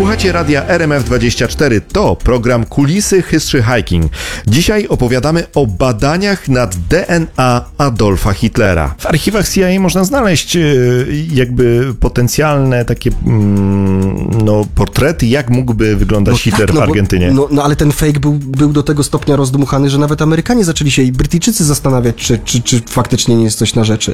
Słuchacie radia RMF24. To program Kulisy History Hiking. Dzisiaj opowiadamy o badaniach nad DNA Adolfa Hitlera. W archiwach CIA można znaleźć jakby potencjalne takie portrety, jak mógłby wyglądać Hitler w Argentynie. No ale ten fake był do tego stopnia rozdmuchany, że nawet Amerykanie zaczęli się i Brytyjczycy zastanawiać, czy faktycznie nie jest coś na rzeczy.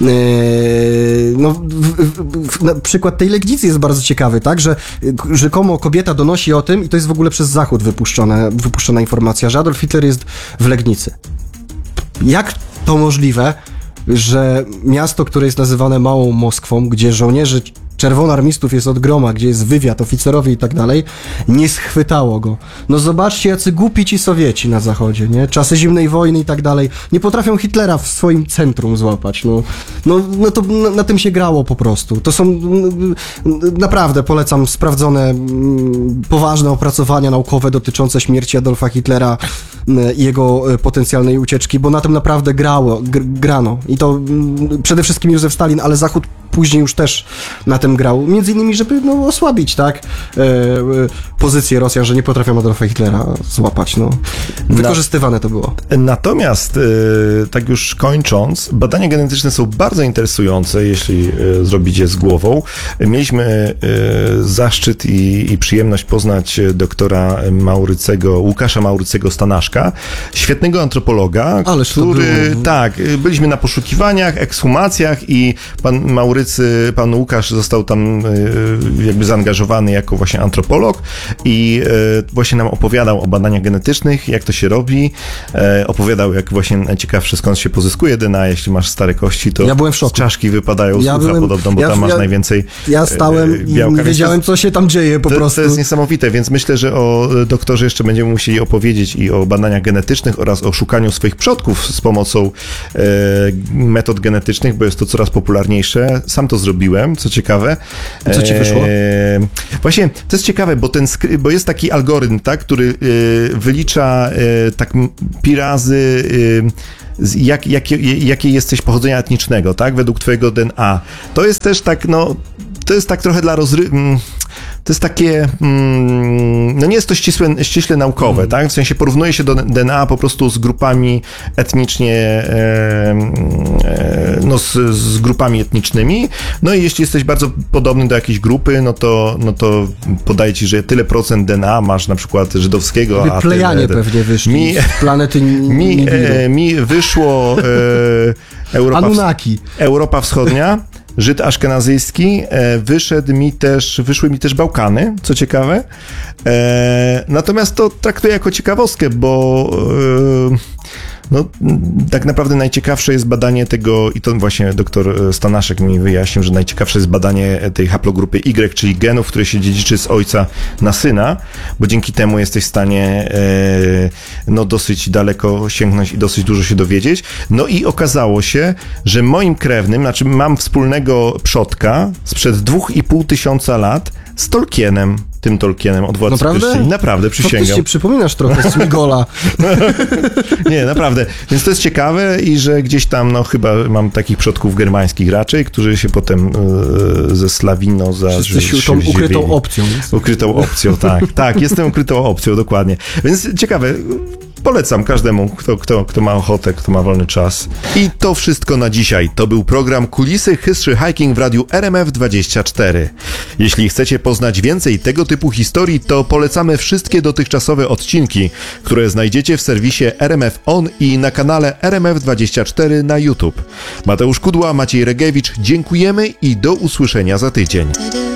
Przykład tej Legnicy jest bardzo ciekawy, tak, że rzekomo kobieta donosi o tym i to jest w ogóle przez Zachód wypuszczona informacja, że Adolf Hitler jest w Legnicy. Jak to możliwe, że miasto, które jest nazywane Małą Moskwą, gdzie żołnierzy czerwonoarmistów jest od groma, gdzie jest wywiad, oficerowie i tak dalej, nie schwytało go. No zobaczcie, jacy głupi ci Sowieci na Zachodzie, nie? Czasy zimnej wojny i tak dalej. Nie potrafią Hitlera w swoim centrum złapać, no to na tym się grało po prostu. To są, naprawdę polecam sprawdzone, poważne opracowania naukowe dotyczące śmierci Adolfa Hitlera i jego potencjalnej ucieczki, bo na tym naprawdę grano. I to przede wszystkim Józef Stalin, ale Zachód później już też na tym grał. Między innymi, żeby osłabić, tak, pozycję Rosjan, że nie potrafią Adolfa Hitlera złapać. Wykorzystywane to było. Natomiast, tak już kończąc, badania genetyczne są bardzo interesujące, jeśli zrobicie z głową. Mieliśmy zaszczyt i przyjemność poznać doktora Łukasza Maurycego Stanaszka, świetnego antropologa, który... Tak, byliśmy na poszukiwaniach, ekshumacjach i pan Łukasz został tam jakby zaangażowany jako właśnie antropolog i właśnie nam opowiadał o badaniach genetycznych, jak to się robi, opowiadał, jak właśnie najciekawsze, skąd się pozyskuje DNA, jeśli masz stare kości, to ja byłem w szoku. Z czaszki wypadają z ucha podobno, bo tam masz najwięcej Ja stałem i nie wiedziałem, co się tam dzieje po prostu. To jest niesamowite, więc myślę, że o doktorze jeszcze będziemy musieli opowiedzieć i o badaniach genetycznych oraz o szukaniu swoich przodków z pomocą metod genetycznych, bo jest to coraz popularniejsze. Sam to zrobiłem, co ciekawe. Co ci wyszło? Właśnie, to jest ciekawe, bo jest taki algorytm, tak, który wylicza tak pi razy jakie jesteś pochodzenia etnicznego, tak, według twojego DNA. To jest też tak, to jest tak trochę dla to jest takie, nie jest to ściśle naukowe, tak? W sensie porównuje się do DNA po prostu z grupami etnicznie, z grupami etnicznymi. No i jeśli jesteś bardzo podobny do jakiejś grupy, no to podaje ci, że tyle procent DNA masz na przykład żydowskiego, a plejanie pewnie wyszli z planety mi wyszło Europa Wschodnia, Żyd aszkenazyjski, wyszły mi też Bałkany, co ciekawe. Natomiast to traktuję jako ciekawostkę, bo tak naprawdę najciekawsze jest badanie tego, i to właśnie doktor Stanaszek mi wyjaśnił, że najciekawsze jest badanie tej haplogrupy Y, czyli genów, które się dziedziczy z ojca na syna, bo dzięki temu jesteś w stanie dosyć daleko sięgnąć i dosyć dużo się dowiedzieć. No i okazało się, że moim krewnym, znaczy mam wspólnego przodka sprzed 2500 lat z Tolkienem. Tym Tolkienem od Władcy Pierścieni. Naprawdę, przysięgam. Faktycznie przypominasz trochę Smigola. Nie, naprawdę. Więc to jest ciekawe i że gdzieś tam, chyba mam takich przodków germańskich raczej, którzy się potem ze Slawino Jesteś tą ukrytą opcją. Ukrytą opcją, tak. Tak, jestem ukrytą opcją, dokładnie. Więc ciekawe. Polecam każdemu, kto ma ochotę, kto ma wolny czas. I to wszystko na dzisiaj. To był program Kulisy History Hiking w radiu RMF24. Jeśli chcecie poznać więcej tego typu historii, to polecamy wszystkie dotychczasowe odcinki, które znajdziecie w serwisie RMF On i na kanale RMF24 na YouTube. Mateusz Kudła, Maciej Regiewicz, dziękujemy i do usłyszenia za tydzień.